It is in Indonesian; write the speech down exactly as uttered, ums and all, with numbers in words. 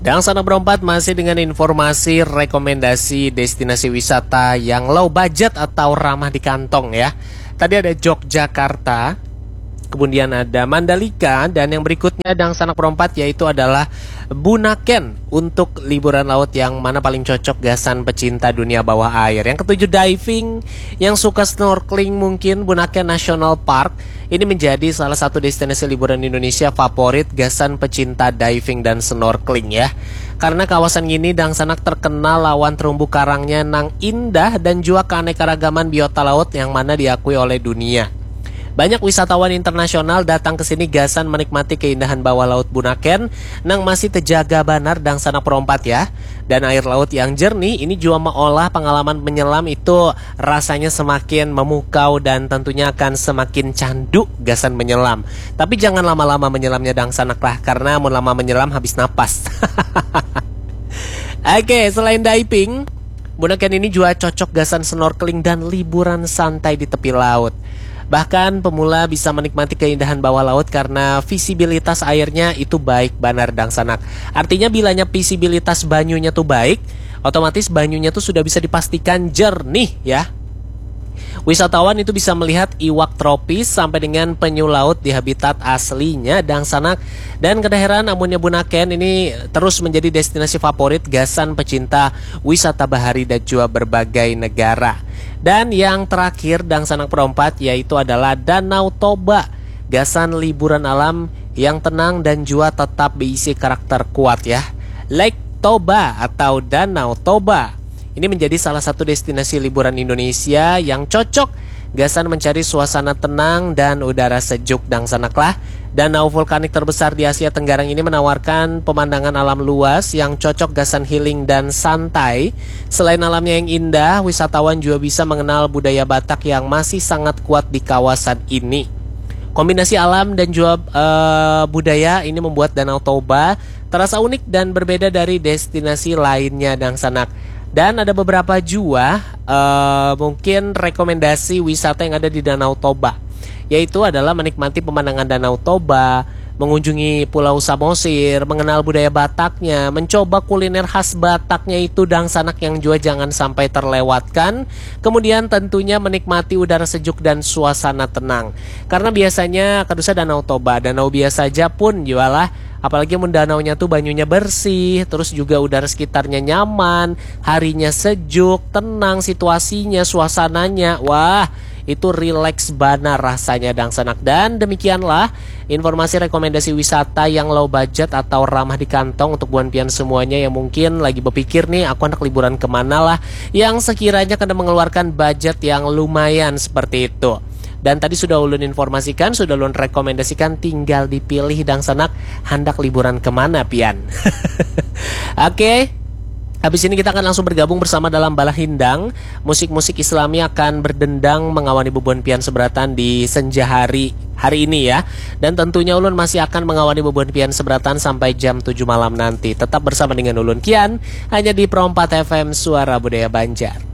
Dan sana berempat masih dengan informasi rekomendasi destinasi wisata yang low budget atau ramah di kantong ya. Tadi ada Yogyakarta, kemudian ada Mandalika, dan yang berikutnya dan sanak berempat yaitu adalah Bunaken untuk liburan laut yang mana paling cocok gasan pecinta dunia bawah air. Yang ketujuh diving, yang suka snorkeling mungkin Bunaken National Park. Ini menjadi salah satu destinasi liburan Indonesia favorit gasan pecinta diving dan snorkeling ya. Karena kawasan ini dan sanak terkenal lawan terumbu karangnya nang indah dan juga keanekaragaman biota laut yang mana diakui oleh dunia. Banyak wisatawan internasional datang ke sini gasan menikmati keindahan bawah laut Bunaken nang masih terjaga banar dan sana perompat ya. Dan air laut yang jernih ini juga mengolah pengalaman menyelam itu rasanya semakin memukau dan tentunya akan semakin candu gasan menyelam. Tapi jangan lama-lama menyelamnya dang sanak lah, karena mau lama menyelam habis napas. Oke, selain diving, Bunaken ini juga cocok gasan snorkeling dan liburan santai di tepi laut. Bahkan pemula bisa menikmati keindahan bawah laut karena visibilitas airnya itu baik banar dang sanak. Artinya bilanya visibilitas banyunya tuh baik, otomatis banyunya tuh sudah bisa dipastikan jernih ya. Wisatawan itu bisa melihat iwak tropis sampai dengan penyu laut di habitat aslinya dang sanak. Dan kedaheran amunnya Bunaken ini terus menjadi destinasi favorit gasan pecinta wisata bahari dan juga berbagai negara. Dan yang terakhir dang sanak perempat yaitu adalah Danau Toba, gasan liburan alam yang tenang dan juga tetap berisi karakter kuat ya. Lake Toba atau Danau Toba ini menjadi salah satu destinasi liburan Indonesia yang cocok gasan mencari suasana tenang dan udara sejuk dang sanaklah. Danau vulkanik terbesar di Asia Tenggara ini menawarkan pemandangan alam luas yang cocok gasan healing dan santai. Selain alamnya yang indah, wisatawan juga bisa mengenal budaya Batak yang masih sangat kuat di kawasan ini. Kombinasi alam dan juga uh, budaya ini membuat Danau Toba terasa unik dan berbeda dari destinasi lainnya dang sanak. Dan ada beberapa juga uh, mungkin rekomendasi wisata yang ada di Danau Toba, yaitu adalah menikmati pemandangan Danau Toba, mengunjungi Pulau Samosir, mengenal budaya Bataknya, mencoba kuliner khas Bataknya itu dang sanak yang juga jangan sampai terlewatkan. Kemudian tentunya menikmati udara sejuk dan suasana tenang. Karena biasanya kadusa Danau Toba, danau biasa aja pun jualah, apalagi mun danaunya tuh banyunya bersih, terus juga udara sekitarnya nyaman, harinya sejuk, tenang situasinya, suasananya. Wah, itu rileks banar rasanya dang sanak. Dan demikianlah informasi rekomendasi wisata yang low budget atau ramah di kantong untuk buan pian semuanya yang mungkin lagi berpikir nih aku anak liburan kemana lah, yang sekiranya kena mengeluarkan budget yang lumayan seperti itu. Dan tadi sudah ulun informasikan, sudah ulun rekomendasikan, tinggal dipilih dang sanak hendak liburan kemana pian. Oke. Okay. Habis ini kita akan langsung bergabung bersama dalam Bala Hindang. Musik-musik Islami akan berdendang mengawani bebuan pian seberatan di senja hari hari ini ya. Dan tentunya ulun masih akan mengawani bebuan pian seberatan sampai jam tujuh malam nanti. Tetap bersama dengan ulun kian hanya di Pro empat F M Suara Budaya Banjar.